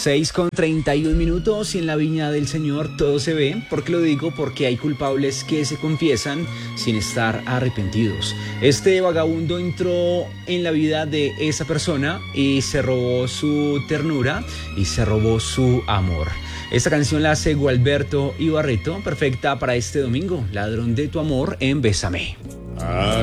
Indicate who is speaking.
Speaker 1: 6:31 y en la viña del Señor todo se ve. ¿Por qué lo digo? Porque hay culpables que se confiesan sin estar arrepentidos. Este vagabundo entró en la vida de esa persona y se robó su ternura y se robó su amor. Esta canción la hace Gualberto Ibarreto, perfecta para este domingo. Ladrón de tu amor en Bésame.